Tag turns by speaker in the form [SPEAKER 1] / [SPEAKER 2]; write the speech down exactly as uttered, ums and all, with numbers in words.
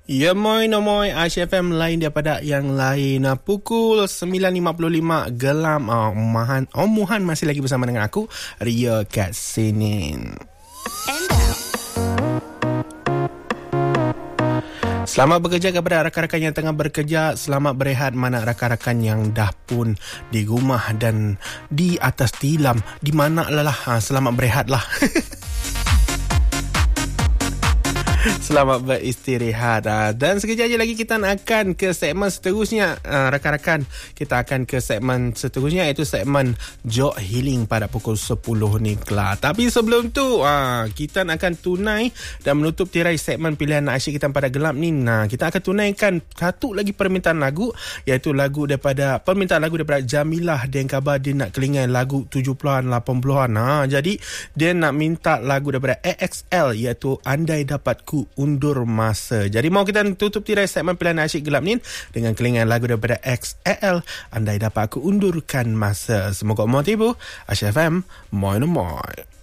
[SPEAKER 1] Ya moi no moi Aisyah F M lain daripada yang lain. Uh, pukul sembilan lima puluh lima gelam uh, Omahan Omuhan masih lagi bersama dengan aku Ria kat sini. Selamat bekerja kepada rakan-rakan yang tengah bekerja. Selamat berehat mana rakan-rakan yang dah pun di rumah dan di atas tilam. Di mana lah ha, selamat berehatlah. Selamat beristirahat. Dan sekejap lagi kita akan ke segmen seterusnya. Rakan-rakan, kita akan ke segmen seterusnya, iaitu segmen Jog Healing pada pukul sepuluh ni kelak. Tapi sebelum tu, kita akan tunai dan menutup tirai segmen pilihan asyik kita pada gelap ni. Nah, kita akan tunaikan satu lagi permintaan lagu, iaitu lagu daripada permintaan lagu daripada Jamilah. Dia yang khabar dia nak kelingan lagu tujuh puluhan lapan puluhan. Ha, jadi dia nak minta lagu daripada A X L, iaitu Andai Dapat Ku Undur Masa. Jadi mau kita tutup tirai segmen pilihan asyik gelap ni dengan kelingan lagu daripada X L, Andai Dapat Ku Undurkan Masa. Semoga mau tiba. Aisyah F M, moi no moi.